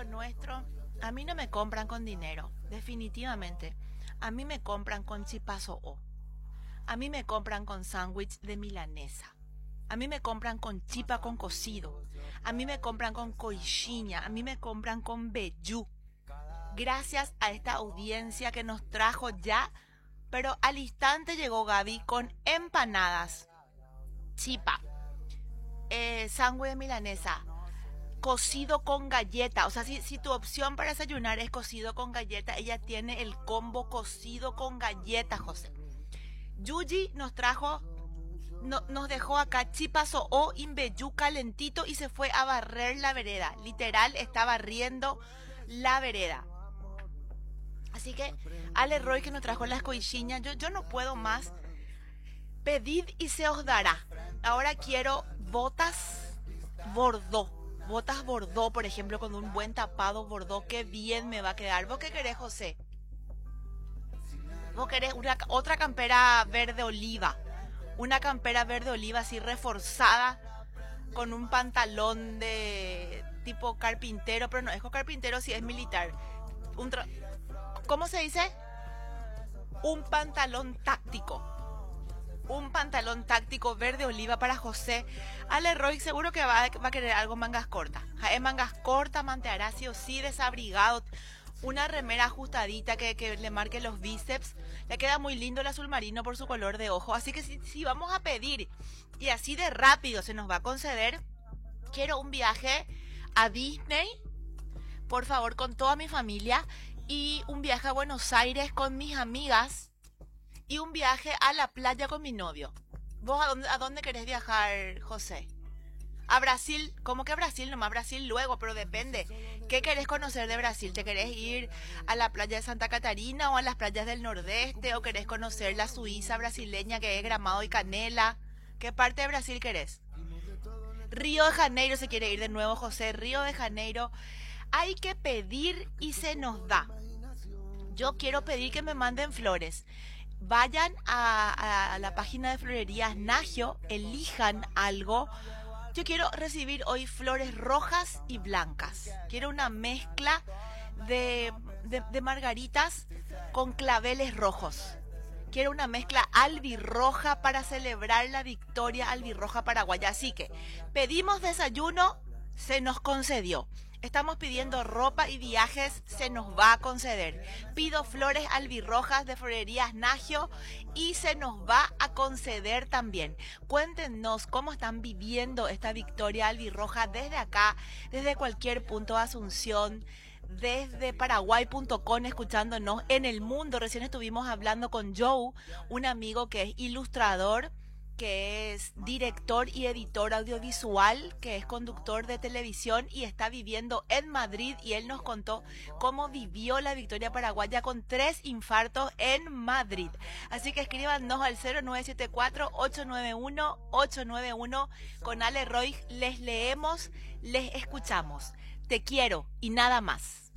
lo nuestro, a mí no me compran con dinero, definitivamente. A mí me compran con chipazo o. A mí me compran con sándwich de milanesa. A mí me compran con chipa con cocido. A mí me compran con coixinha. A mí me compran con vellú. Gracias a esta audiencia que nos trajo ya, pero al instante llegó Gaby con empanadas, chipa, sándwich de milanesa, cocido con galleta. O sea, si tu opción para desayunar es cocido con galleta, ella tiene el combo cocido con galleta, José. Yuji nos trajo, nos dejó acá chipazo o imbeyú calentito y se fue a barrer la vereda. Literal, está barriendo la vereda. Así que, Ale Roy que nos trajo las coichiñas, yo no puedo más. Pedid y se os dará. Ahora quiero botas bordó. Botas bordó, por ejemplo, con un buen tapado bordó. Qué bien me va a quedar. ¿Vos qué querés, José? ¿Vos querés otra campera verde oliva? Una campera verde oliva así reforzada con un pantalón de tipo carpintero, pero no es con carpintero si es militar. ¿Cómo se dice? Un pantalón táctico. Un pantalón táctico verde oliva para José. Ale Roy seguro que va a querer algo mangas cortas. Es mangas cortas, manteará sí o sí desabrigado. Una remera ajustadita que le marque los bíceps. Le queda muy lindo el azul marino por su color de ojo. Así que si vamos a pedir y así de rápido se nos va a conceder, quiero un viaje a Disney, por favor, con toda mi familia. Y un viaje a Buenos Aires con mis amigas. Y un viaje a la playa con mi novio. ¿Vos a dónde querés viajar, José? A Brasil. ¿Cómo que a Brasil? Nomás Brasil luego, pero depende. ¿Qué querés conocer de Brasil? ¿Te querés ir a la playa de Santa Catarina o a las playas del Nordeste? ¿O querés conocer la Suiza brasileña que es Gramado y Canela? ¿Qué parte de Brasil querés? Río de Janeiro se quiere ir de nuevo, José. Río de Janeiro. Hay que pedir y se nos da. Yo quiero pedir que me manden flores. Vayan a la página de florerías Nagio, elijan algo. Yo quiero recibir hoy flores rojas y blancas. Quiero una mezcla de margaritas con claveles rojos. Quiero una mezcla albirroja para celebrar la victoria albirroja paraguaya. Así que pedimos desayuno, se nos concedió. Estamos pidiendo ropa y viajes, se nos va a conceder. Pido flores albirrojas de florerías Nagio y se nos va a conceder también. Cuéntenos cómo están viviendo esta victoria albirroja desde acá, desde cualquier punto de Asunción, desde paraguay.com, escuchándonos en el mundo. Recién estuvimos hablando con Joe, un amigo que es ilustrador, que es director y editor audiovisual, que es conductor de televisión y está viviendo en Madrid, y él nos contó cómo vivió la victoria paraguaya con 3 infartos en Madrid. Así que escríbanos al 0974-891-891. Con Ale Roy les leemos, les escuchamos. Te quiero y nada más.